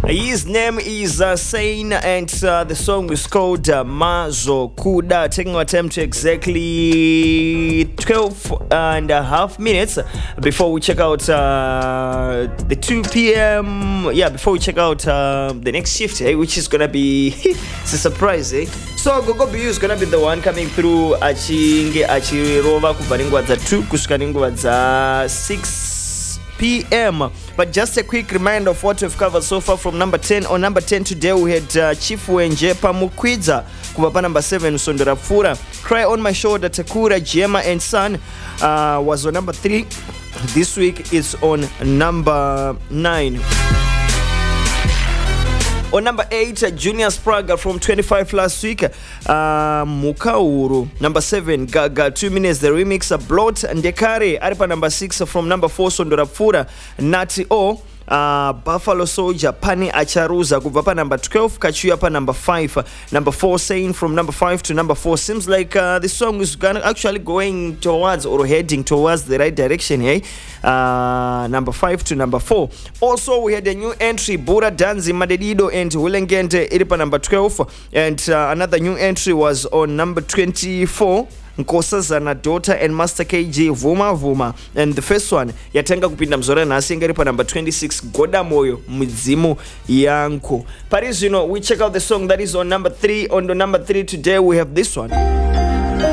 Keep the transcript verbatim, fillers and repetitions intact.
His name is uh, Sain, and uh, the song is called uh, Mazo Kuda, taking our time to exactly twelve and a half minutes before we check out uh, the two p.m. Yeah, before we check out uh, the next shift, eh, which is gonna be it's a surprise, eh? So Gogo B U is gonna be the one coming through achinge achirova kubva nenguva dza two kusvika nenguva dza six p.m. But just a quick reminder of what we've covered so far from number ten. On number ten today we had uh, Chief Wenje Pamukwidza kubva pa number seven Sondera Pfura. Cry on My Shoulder Takura Jema and Son uh, was on number three. This week it's on number nine. On number eight, uh, Junior Spraga from twenty-five last week. Uh, Mukauru. Number seven, Gaga two minutes. The remix of Blot and Dekare. Aripa number six from number four, Sondora Pfura. Nati O. Uh, Buffalo Soldier Pani Acharuza kubva number twelve, Kachuya pa number five, number four Saying from number five to number four. Seems like uh, the song is gonna actually going towards or heading towards the right direction here, eh? uh, number five to number four. Also we had a new entry, Bura Danzi Madedido and Willengente iripa number twelve, and uh, another new entry was on number twenty-four, Nkosazana Daughter and Master K G Vuma Vuma. And the first one yatenga kupinda mzora nasi ngaripa number twenty-six, Goda Moyo Mudzimu Yanko. Paris, you know, we check out the song that is on number three. On the number three today we have this one.